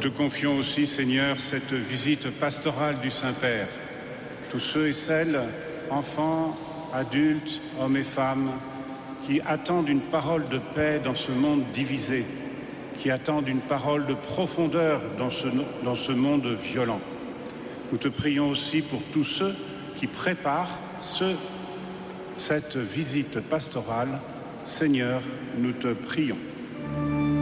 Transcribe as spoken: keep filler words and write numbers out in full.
te confions aussi, Seigneur, cette visite pastorale du Saint-Père. Tous ceux et celles, enfants, adultes, hommes et femmes, qui attendent une parole de paix dans ce monde divisé, qui attendent une parole de profondeur dans ce, dans ce monde violent. Nous te prions aussi pour tous ceux qui préparent ce, cette visite pastorale. Seigneur, nous te prions.